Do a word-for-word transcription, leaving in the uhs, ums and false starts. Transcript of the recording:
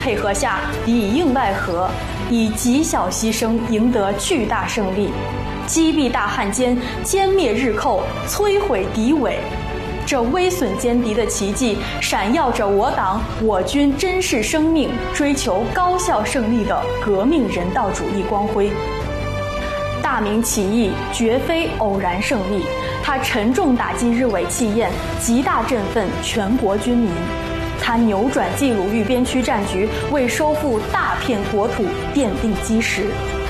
配合下里应外合，以极小牺牲赢得巨大胜利，击毙大汉奸，歼灭日寇，摧毁敌伪。这危损歼敌的奇迹，闪耀着我党我军珍视生命、追求高效胜利的革命人道主义光辉。大明起义绝非偶然胜利，它沉重打击日伪气焰，极大振奋全国军民。它扭转冀鲁豫边区战局，为收复大片国土奠定基石。